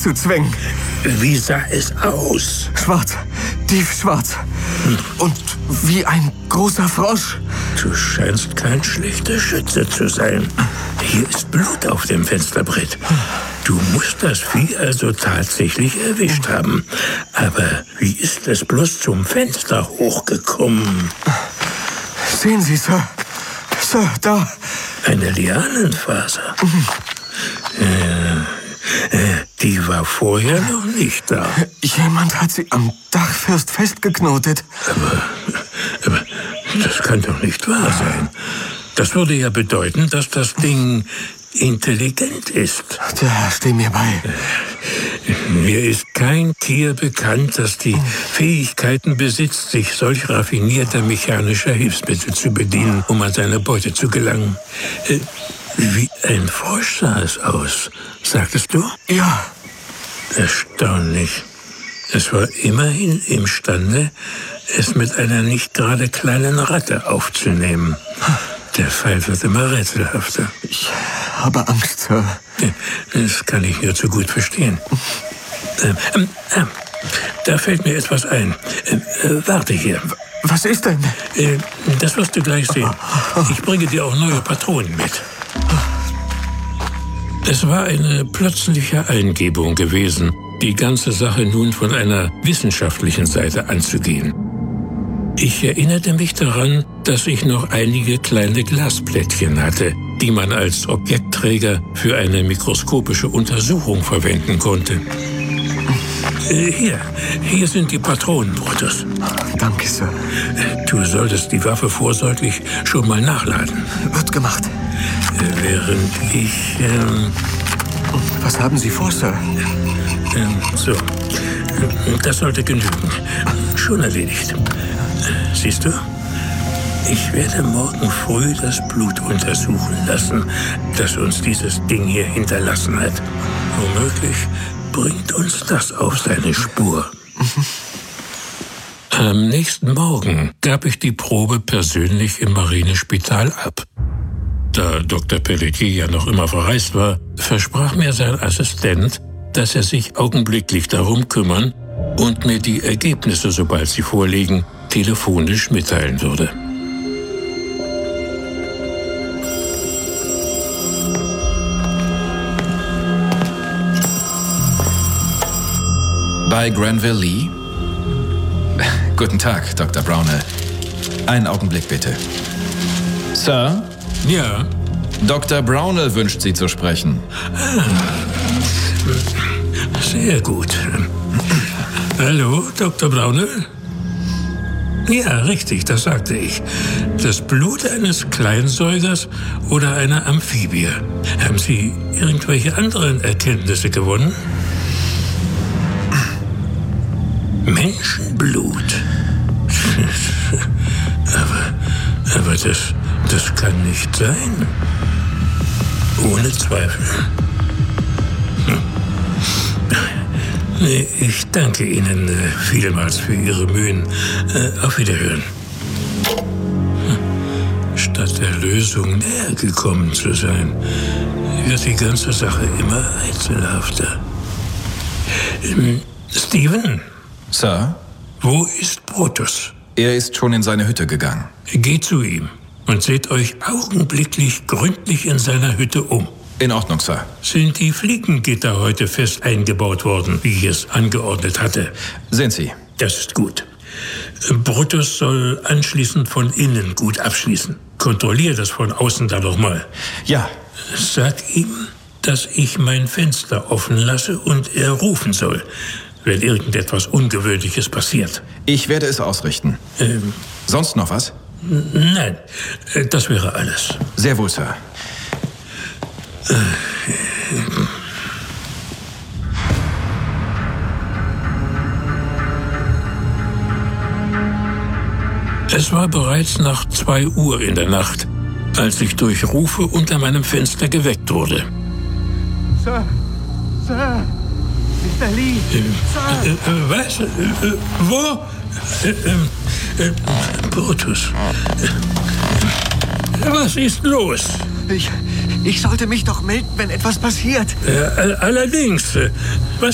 zu zwängen. Wie sah es aus? Schwarz, tiefschwarz. Und wie ein großer Frosch. Du scheinst kein schlechter Schütze zu sein. Hier ist Blut auf dem Fensterbrett. Du musst das Vieh also tatsächlich erwischt haben. Aber wie ist es bloß zum Fenster hochgekommen? Sehen Sie, Sir. Sir, da. Eine Lianenfaser. Die war vorher noch nicht da. Jemand hat sie am Dachfirst festgeknotet. Aber das kann doch nicht wahr sein. Das würde ja bedeuten, dass das Ding intelligent ist. Der Herr steht mir bei. Mir ist kein Tier bekannt, das die Fähigkeiten besitzt, sich solch raffinierter mechanischer Hilfsmittel zu bedienen, um an seine Beute zu gelangen. Wie ein Frosch sah es aus, sagtest du? Ja. Erstaunlich. Es war immerhin imstande, es mit einer nicht gerade kleinen Ratte aufzunehmen. Der Fall wird immer rätselhafter. Ich habe Angst, Sir. Das kann ich nur zu gut verstehen. Da fällt mir etwas ein. Warte hier. Was ist denn? Das wirst du gleich sehen. Ich bringe dir auch neue Patronen mit. Es war eine plötzliche Eingebung gewesen, die ganze Sache nun von einer wissenschaftlichen Seite anzugehen. Ich erinnerte mich daran, dass ich noch einige kleine Glasplättchen hatte, die man als Objektträger für eine mikroskopische Untersuchung verwenden konnte. Hier sind die Patronen, Brutus. Danke, Sir. Du solltest die Waffe vorsorglich schon mal nachladen. Wird gemacht. Während ich... Was haben Sie vor, Sir? So, das sollte genügen. Schon erledigt. Siehst du? Ich werde morgen früh das Blut untersuchen lassen, das uns dieses Ding hier hinterlassen hat. Womöglich bringt uns das auf seine Spur. Am nächsten Morgen gab ich die Probe persönlich im Marinespital ab. Da Dr. Pelletier ja noch immer verreist war, versprach mir sein Assistent, dass er sich augenblicklich darum kümmern und mir die Ergebnisse, sobald sie vorliegen, telefonisch mitteilen würde. Bei Granville Lee? Guten Tag, Dr. Brownell. Einen Augenblick bitte. Sir? Ja? Dr. Brownell wünscht Sie zu sprechen. Sehr gut. Hallo, Dr. Brownell? Ja, richtig, das sagte ich. Das Blut eines Kleinsäugers oder einer Amphibie. Haben Sie irgendwelche anderen Erkenntnisse gewonnen? Menschenblut. Aber das kann nicht sein. Ohne Zweifel. Ich danke Ihnen vielmals für Ihre Mühen. Auf Wiederhören. Statt der Lösung näher gekommen zu sein, wird die ganze Sache immer rätselhafter. Steven? Sir? Wo ist Brutus? Er ist schon in seine Hütte gegangen. Geht zu ihm und seht euch augenblicklich gründlich in seiner Hütte um. In Ordnung, Sir. Sind die Fliegengitter heute fest eingebaut worden, wie ich es angeordnet hatte? Sind sie. Das ist gut. Brutus soll anschließend von innen gut abschließen. Kontrollier das von außen dann noch mal. Ja. Sag ihm, dass ich mein Fenster offen lasse und er rufen soll, wenn irgendetwas Ungewöhnliches passiert. Ich werde es ausrichten. Sonst noch was? Nein, das wäre alles. Sehr wohl, Sir. Es war bereits nach 2 Uhr in der Nacht, als ich durch Rufe unter meinem Fenster geweckt wurde. Sir! Sir! Mr. Lee! Sir! Was? Wo? Brutus. Was ist los? Ich sollte mich doch melden, wenn etwas passiert. Allerdings. Was